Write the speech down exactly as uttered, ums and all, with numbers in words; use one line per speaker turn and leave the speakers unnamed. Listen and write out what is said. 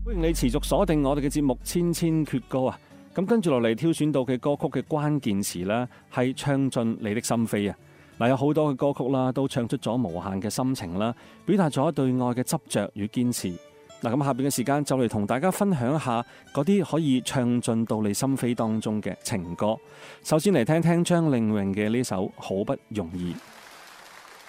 歡迎你持續鎖定我哋嘅節目《千千闕歌》啊！咁跟住落嚟挑選到嘅歌曲嘅關鍵詞呢，係唱進你的心扉啊！嗱，有好多嘅歌曲啦，都唱出咗無限嘅心情啦，表達咗對愛嘅執着與堅持。嗱，咁下邊嘅時間就嚟同大家分享一下嗰啲可以唱進到你心扉當中嘅情歌。首先嚟聽聽張靚穎嘅呢首《好不容易》。